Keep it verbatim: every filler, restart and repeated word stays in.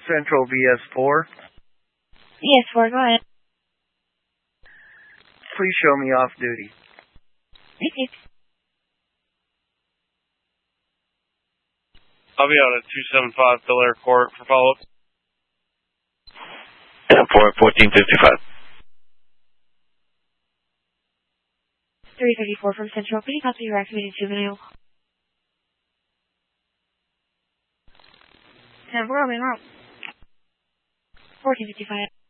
Central V S four. V S four, go ahead. Please show me off duty. Okay. I'll be out at two seven five Bel-Air Court for follow-up. For fourteen fifty-five. three thirty-four from Central. Can you copy your activated juvenile? ten four, fourteen fifty-five.